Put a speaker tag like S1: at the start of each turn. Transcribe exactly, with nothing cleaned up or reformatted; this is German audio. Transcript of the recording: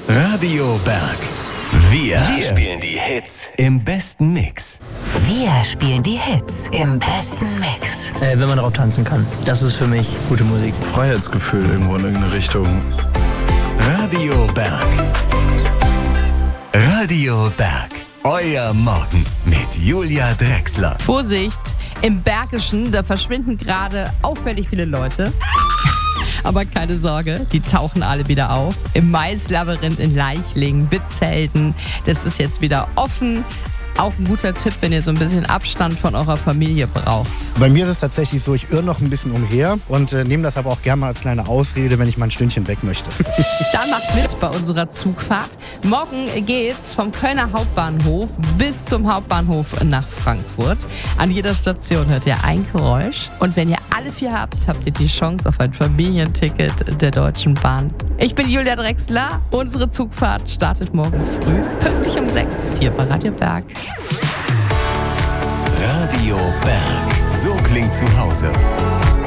S1: Radio Berg. Wir, Wir spielen die Hits im besten Mix.
S2: Wir spielen die Hits im besten Mix.
S3: Äh, wenn man darauf tanzen kann. Das ist für mich gute Musik.
S4: Freiheitsgefühl irgendwo in irgendeine Richtung.
S1: Radio Berg. Radio Berg. Euer Morgen mit Julia Drechsler.
S5: Vorsicht, im Bergischen, da verschwinden gerade auffällig viele Leute. Aber keine Sorge, die tauchen alle wieder auf. Im Maislabyrinth in Leichlingen, Bitzelden, das ist jetzt wieder offen. Auch ein guter Tipp, wenn ihr so ein bisschen Abstand von eurer Familie braucht.
S6: Bei mir ist es tatsächlich so, ich irre noch ein bisschen umher und äh, nehme das aber auch gerne mal als kleine Ausrede, wenn ich mal ein Stündchen weg möchte.
S5: Dann macht mit bei unserer Zugfahrt. Morgen geht's vom Kölner Hauptbahnhof bis zum Hauptbahnhof nach Frankfurt. An jeder Station hört ihr ein Geräusch. Und wenn ihr alle vier habt, habt ihr die Chance auf ein Familienticket der Deutschen Bahn. Ich bin Julia Drechsler. Unsere Zugfahrt startet morgen früh, pünktlich um sechs, hier bei Radio Berg.
S1: Radio Berg. So klingt zu Hause.